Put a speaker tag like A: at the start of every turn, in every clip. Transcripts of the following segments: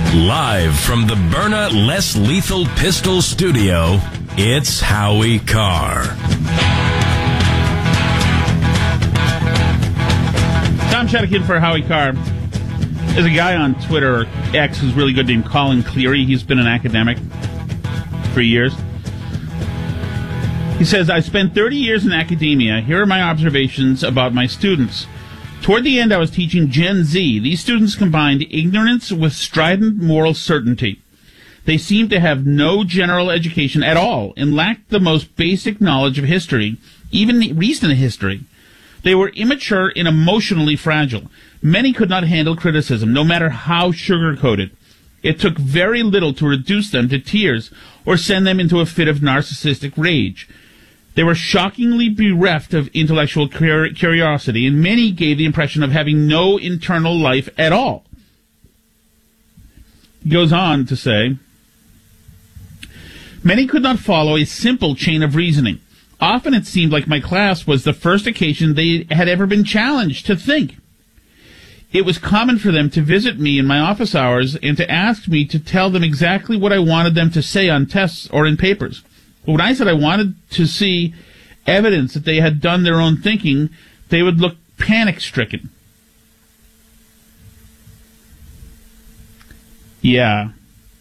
A: Live from the Byrna Less Lethal Pistol Studio, it's Howie Carr.
B: Tom Shedikin for Howie Carr. There's a guy on Twitter, or X, who's really good named Colin Cleary. He's been an academic for years. He says, I spent 30 years in academia. Here are my observations about my students. Toward the end, I was teaching Gen Z. These students combined ignorance with strident moral certainty. They seemed to have no general education at all and lacked the most basic knowledge of history, even recent history. They were immature and emotionally fragile. Many could not handle criticism, no matter how sugar-coated. It took very little to reduce them to tears or send them into a fit of narcissistic rage. They were shockingly bereft of intellectual curiosity, and many gave the impression of having no internal life at all. He goes on to say, many could not follow a simple chain of reasoning. Often it seemed like my class was the first occasion they had ever been challenged to think. It was common for them to visit me in my office hours and to ask me to tell them exactly what I wanted them to say on tests or in papers. But when I said I wanted to see evidence that they had done their own thinking, they would look panic-stricken. Yeah.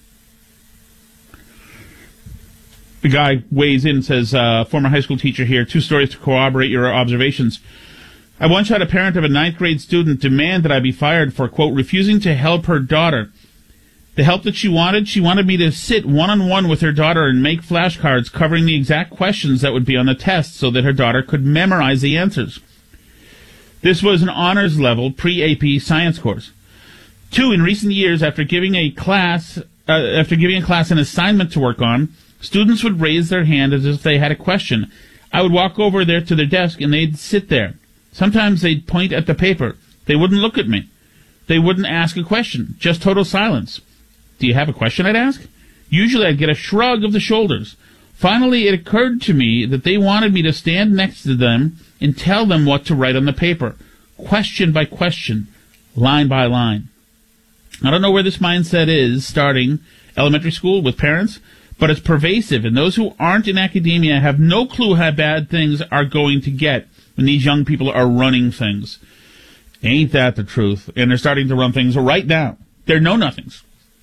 B: The guy weighs in and says, former high school teacher here, 2 stories to corroborate your observations. I once had a parent of a 9th grade student demand that I be fired for, quote, refusing to help her daughter. The help that she wanted me to sit one-on-one with her daughter and make flashcards covering the exact questions that would be on the test so that her daughter could memorize the answers. This was an honors level pre-AP science course. 2, in recent years, after giving a class an assignment to work on, students would raise their hand as if they had a question. I would walk over there to their desk and they'd sit there. Sometimes they'd point at the paper. They wouldn't look at me. They wouldn't ask a question. Just total silence. Do you have a question, I'd ask? Usually I'd get a shrug of the shoulders. Finally, it occurred to me that they wanted me to stand next to them and tell them what to write on the paper, question by question, line by line. I don't know where this mindset is starting elementary school with parents, but it's pervasive, and those who aren't in academia have no clue how bad things are going to get when these young people are running things. Ain't that the truth? And they're starting to run things right now. They're know-nothings.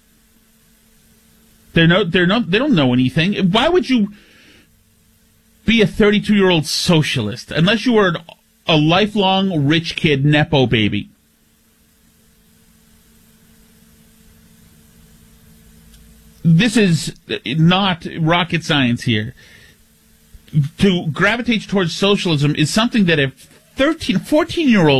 B: They don't know anything. Why would you be a 32-year-old socialist unless you were a lifelong rich kid Nepo baby? This is not rocket science here. To gravitate towards socialism is something that a 14-year-old